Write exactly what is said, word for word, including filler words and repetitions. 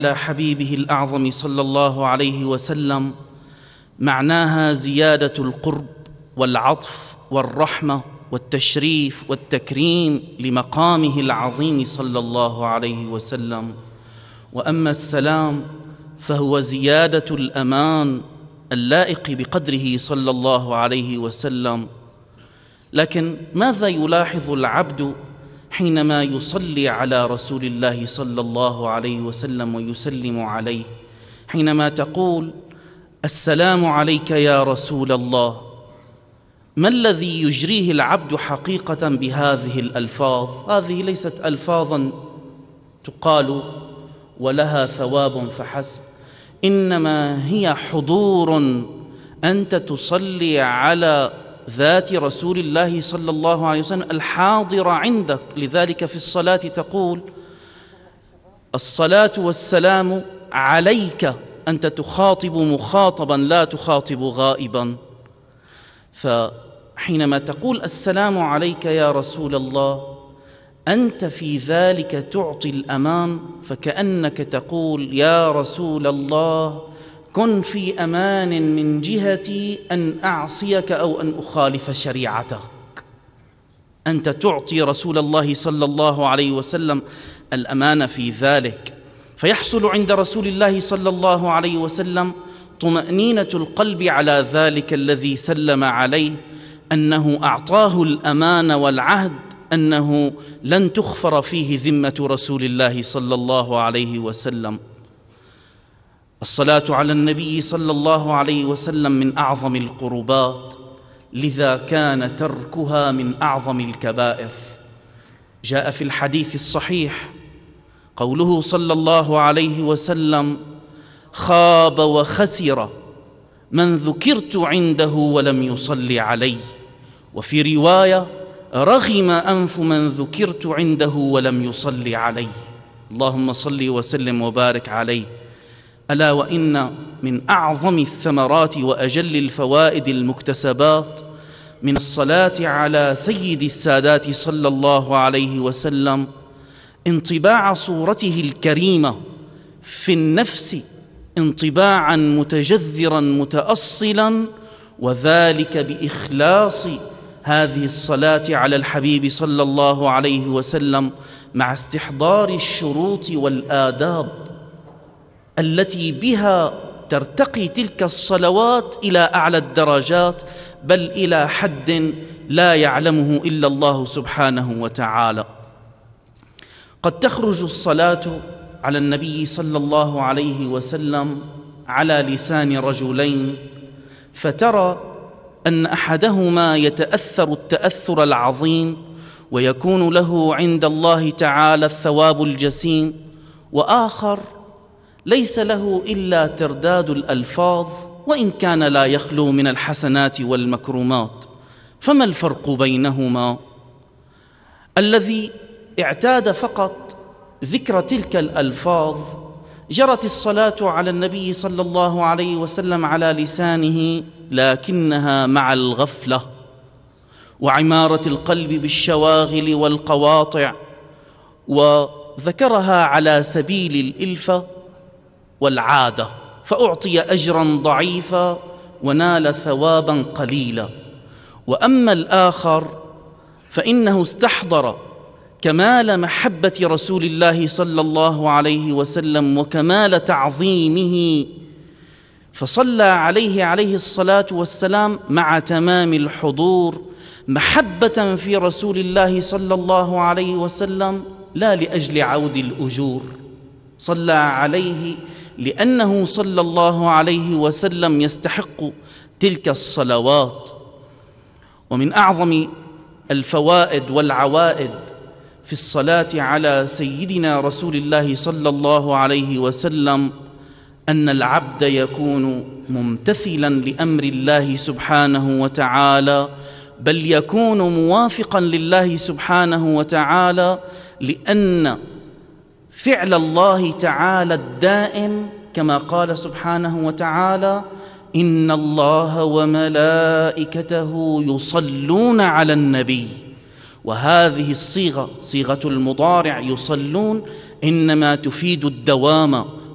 على حبيبه الأعظم صلى الله عليه وسلم معناها زيادة القرب والعطف والرحمة والتشريف والتكريم لمقامه العظيم صلى الله عليه وسلم. وأما السلام فهو زيادة الأمان اللائق بقدره صلى الله عليه وسلم. لكن ماذا يلاحظ العبد حينما يصلي على رسول الله صلى الله عليه وسلم ويسلم عليه؟ حينما تقول السلام عليك يا رسول الله، ما الذي يجريه العبد حقيقة بهذه الألفاظ؟ هذه ليست ألفاظا تقال ولها ثواب فحسب، إنما هي حضور. أنت تصلي على ذات رسول الله صلى الله عليه وسلم الحاضر عندك. لذلك في الصلاة تقول الصلاة والسلام عليك، أنت تخاطب مخاطبا لا تخاطب غائبا. فحينما تقول السلام عليك يا رسول الله، أنت في ذلك تعطي الأمان، فكأنك تقول يا رسول الله كن في أمان من جهتي أن أعصيك أو أن أخالف شريعتك. أنت تعطي رسول الله صلى الله عليه وسلم الأمان في ذلك، فيحصل عند رسول الله صلى الله عليه وسلم طمأنينة القلب على ذلك الذي سلم عليه، أنه أعطاه الأمان والعهد أنه لن تخفر فيه ذمة رسول الله صلى الله عليه وسلم. الصلاة على النبي صلى الله عليه وسلم من أعظم القربات، لذا كان تركها من أعظم الكبائر. جاء في الحديث الصحيح قوله صلى الله عليه وسلم خاب وخسر من ذكرت عنده ولم يصلي علي، وفي رواية رغم أنف من ذكرت عنده ولم يصلي علي. اللهم صل وسلم وبارك عليه. ألا وإن من أعظم الثمرات وأجل الفوائد المكتسبات من الصلاة على سيد السادات صلى الله عليه وسلم انطباع صورته الكريمة في النفس انطباعا متجذرا متأصلا، وذلك بإخلاص هذه الصلاة على الحبيب صلى الله عليه وسلم مع استحضار الشروط والآداب التي بها ترتقي تلك الصلوات إلى أعلى الدرجات، بل إلى حد لا يعلمه إلا الله سبحانه وتعالى. قد تخرج الصلاة على النبي صلى الله عليه وسلم على لسان رجلين، فترى أن أحدهما يتأثر التأثر العظيم ويكون له عند الله تعالى الثواب الجسيم، وآخر ليس له إلا ترداد الألفاظ وإن كان لا يخلو من الحسنات والمكرمات. فما الفرق بينهما؟ الذي اعتاد فقط ذكر تلك الألفاظ، جرت الصلاة على النبي صلى الله عليه وسلم على لسانه، لكنها مع الغفلة وعمارة القلب بالشواغل والقواطع، وذكرها على سبيل الإلفة والعادة، فأعطي أجرا ضعيفا ونال ثوابا قليلا. وأما الآخر فإنه استحضر كمال محبة رسول الله صلى الله عليه وسلم وكمال تعظيمه، فصلى عليه عليه الصلاة والسلام مع تمام الحضور محبة في رسول الله صلى الله عليه وسلم، لا لأجل عود الأجور، صلى عليه لأنه صلى الله عليه وسلم يستحق تلك الصلوات. ومن أعظم الفوائد والعوائد في الصلاة على سيدنا رسول الله صلى الله عليه وسلم أن العبد يكون ممتثلا لأمر الله سبحانه وتعالى، بل يكون موافقا لله سبحانه وتعالى، لأن فعل الله تعالى الدائم كما قال سبحانه وتعالى إن الله وملائكته يصلون على النبي. وهذه الصيغة صيغة المضارع يصلون إنما تفيد الدوام